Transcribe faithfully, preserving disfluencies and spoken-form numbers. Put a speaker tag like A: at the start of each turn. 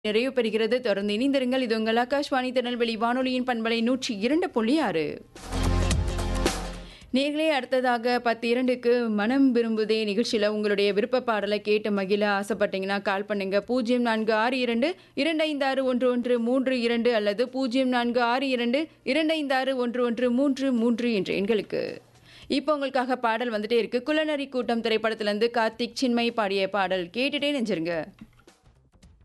A: நிறைவு பெறுகிறது. தொடர்ந்து இணைந்திருங்கள். இது உங்கள் ஆகாஷ்வாணி திருநெல்வேலி வானொலியின் பண்பலை நூற்றி இரண்டு புள்ளி ஆறு. நேர்களே, அடுத்ததாக பத்து இரண்டுக்கு மனம் விரும்புதே நிகழ்ச்சியில் உங்களுடைய விருப்ப பாடலை கேட்டு மகிழ ஆசைப்பட்டீங்கன்னா கால் பண்ணுங்க. பூஜ்ஜியம் நான்கு ஆறு இரண்டு இரண்டு ஐந்து ஆறு ஒன்று ஒன்று மூன்று இரண்டு அல்லது பூஜ்ஜியம் நான்கு ஆறு இரண்டு இரண்டு ஐந்து ஆறு ஒன்று ஒன்று மூன்று மூன்று என்ற எண்களுக்கு. இப்போ உங்களுக்காக பாடல் வந்துட்டே இருக்கு. குள்ளநரி கூட்டம் திரைப்படத்திலிருந்து கார்த்திக் சின்மை பாடிய பாடல் கேட்டுட்டே நெஞ்சிருங்க.